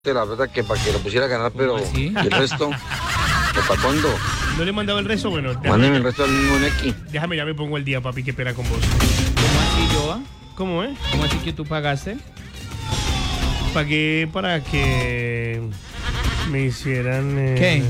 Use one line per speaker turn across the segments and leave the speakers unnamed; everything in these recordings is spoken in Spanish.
La verdad que para que lo pusiera a ganar, pero
¿Sí?
el resto, ¿para cuándo?
¿No le he mandado el resto? Bueno,
Mándeme el resto al mismo Neki.
déjame, ya me pongo el día, papi, que espera con vos.
¿Cómo así, Joa?
¿Cómo,
¿Cómo así que tú pagaste?
Pagué para que me hicieran...
¿Qué?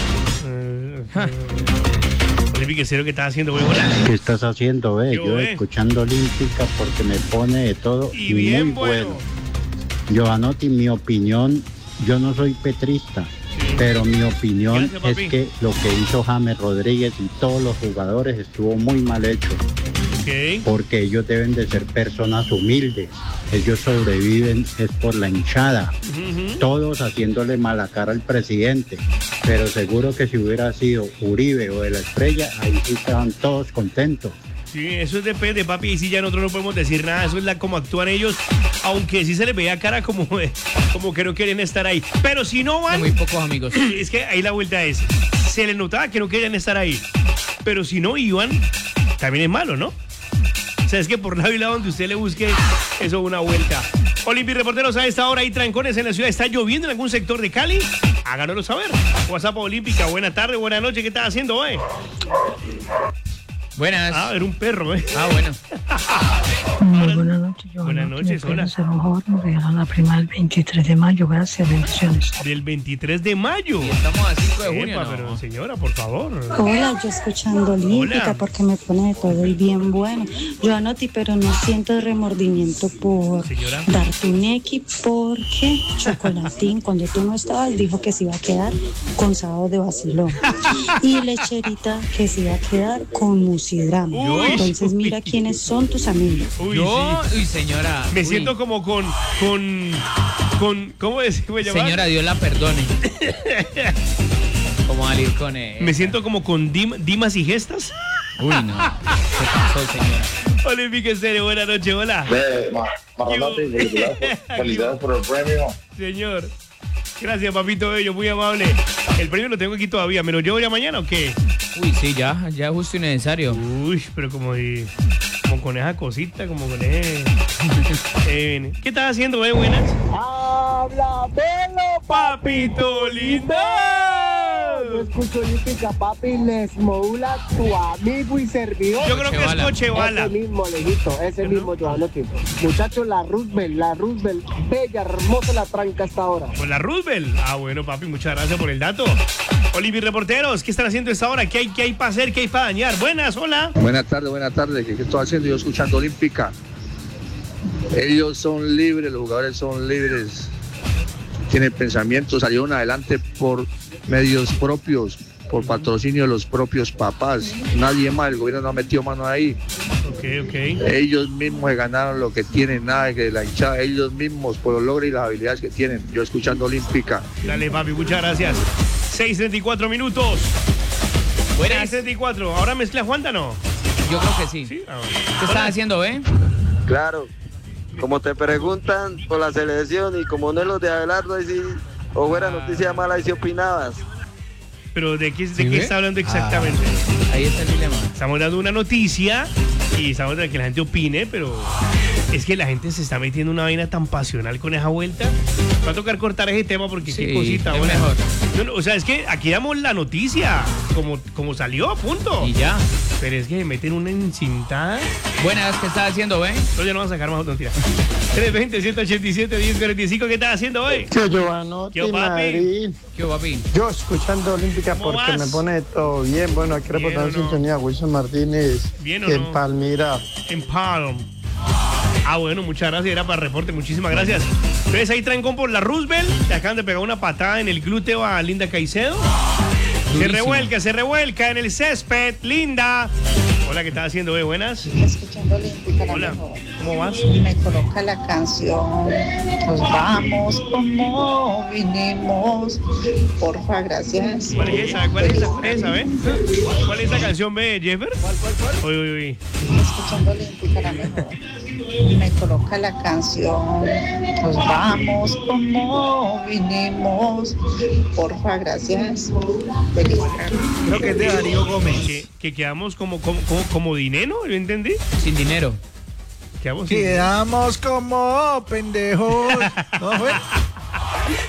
Olipi, que serio que estás haciendo, güey. Hola.
¿Qué estás haciendo, ve?
Yo,
Yo escuchando Olímpica porque me pone de todo
Y
y
bien
muy
bueno.
bueno. Giovanotti, mi opinión, yo no soy petrista, pero mi opinión
Gracias, papi.
es que lo que hizo James Rodríguez y todos los jugadores estuvo muy mal hecho,
Ok.
porque ellos deben de ser personas humildes. Ellos sobreviven es por la hinchada,
Ujú.
todos haciéndole mala cara al presidente, pero seguro que si hubiera sido Uribe o de la Estrella, ahí sí estaban todos contentos.
Sí, eso es depende, papi, y si ya nosotros no podemos decir nada, eso es como actúan ellos, aunque sí se les veía cara como que no quieren estar ahí. Pero si no
De
van,
muy pocos amigos.
es que ahí la vuelta es, se les notaba que no querían estar ahí, pero si no iban, también es malo, ¿no? O sea, es que por lado y lado donde usted le busque, eso es una vuelta. Olimpi, reporteros, a esta hora hay trancones en la ciudad. ¿Está lloviendo en algún sector de Cali? Háganoslo saber. WhatsApp Olímpica, buena tarde, buena noche. ¿Qué estás haciendo, güey?
Buenas.
Ah, era un perro, ¿eh?
Ah, bueno.
Muy buenas noches, yo.
Buenas noches, hola.
Hacer un favor, me regalan la prima del 23 de mayo, gracias, bendiciones.
Del 23 de mayo.
Estamos a 5 de junio,
Epa,
¿no?
pero señora, por favor.
Hola, yo escuchando Olímpica
Hola.
porque me pone de todo y bien bueno. Yo anoti, pero no siento remordimiento por
Señora.
darte un X porque Chocolatín, cuando tú no estabas, dijo que se iba a quedar con sábado de vacilón. Y Lecherita que se iba a quedar con Musidrama.
Uy.
Entonces mira quiénes son tus amigos.
Uy,
Yo,
sí.
uy, señora.
Me
uy.
siento como con ¿cómo decimos llamar?
Señora, Dios la perdone. ¿Cómo salir con él?
Me siento como con Dimas y Gestas.
Uy, no. ¿Qué pasó, señora?
Olímpica Estéreo, buena noche, hola.
Marranotti, felicidades por el premio.
Señor. Gracias, papito bello, muy amable. El premio lo tengo aquí todavía. ¿Me lo llevo ya mañana o qué?
Uy, sí, ya es justo y necesario.
Uy, pero como con esa cosita, como con ese... ¿Qué estás haciendo, buenas?
¡Habla, velo,
Papito lindo.
Yo escucho Olímpica, papi, Les Moula, tu amigo y servidor.
Yo creo que es
Cochebala.
Cochebala.
Ese mismo, lejito, ese mismo, Giovanotti. Muchachos, la Roosevelt, bella, hermosa la tranca hasta ahora.
Con la Roosevelt. Ah, bueno, papi, muchas gracias por el dato. Olivi, reporteros, ¿qué están haciendo a esta hora? ¿Qué hay para hacer? ¿Qué hay para dañar? Buenas, hola.
Buenas tardes. ¿Qué estoy haciendo? Yo escuchando Olímpica. Ellos son libres, los jugadores son libres. Tienen pensamiento, salieron adelante por medios propios, por patrocinio de los propios papás. Nadie más, el gobierno no ha metido mano ahí.
Ok.
Ellos mismos se ganaron lo que tienen, nada que la hinchada, ellos mismos por los logros y las habilidades que tienen. Yo escuchando Olímpica.
Dale, papi, muchas gracias. 6:34 minutos.
Buenas.
6:34. ¿Ahora mezcla Juanda, no?
Yo creo que sí.
Sí. Ah,
¿Qué estás haciendo,
Claro, como te preguntan por la selección y como no es los de Abelardo, ahí sí, o fuera noticia mala, ahí sí opinabas.
Pero ¿de qué
ve?
está hablando exactamente?
Ahí está el dilema.
Estamos dando una noticia y estamos de que la gente opine, pero es que la gente se está metiendo una vaina tan pasional con esa vuelta. Va a tocar cortar ese tema porque
Sí,
qué cosita.
es
bueno.
mejor.
No, o sea, es que aquí damos la noticia como salió, punto.
Y ya.
Pero es que me meten una encintada.
Buenas, ¿qué estás haciendo,
No, ya no van a sacar más mentira. 320-187-1045, ¿qué estás haciendo hoy?
Tío Giovanotti,
Yo, papi.
Madrid.
¿Qué, papi?
Yo escuchando Olímpica
¿Cómo
porque
vas?
me pone todo bien. Bueno, aquí
¿Bien
reportando
o no?
sintonía Wilson Martínez
¿Bien o
en
no?
Palmira.
En Palm. Ah, bueno, muchas gracias. Era para el reporte. Muchísimas gracias. Entonces ahí traen por la Roosevelt. Le acaban de pegar una patada en el glúteo a Linda Caicedo.
Durísimo.
Se revuelca en el césped. Linda. Hola, ¿qué estás haciendo, buenas?
Escuchando Olímpica,
Hola, ¿cómo vas?
me coloca la canción Nos vamos como vinimos. Porfa, gracias.
¿Cuál es esa? ¿Cuál es esa, ve? ¿Cuál es esa canción, ve, Jeffer? ¿Cuál? Uy.
Escuchando Olímpica, la mejor. Me coloca la canción Nos vamos como vinimos. Porfa, gracias. Feliz tarde.
Creo que es de Darío Gómez. Que quedamos como dinero, ¿lo entendí?
Sin dinero.
Quedamos sin-
Quedamos como pendejos. ¿No fue?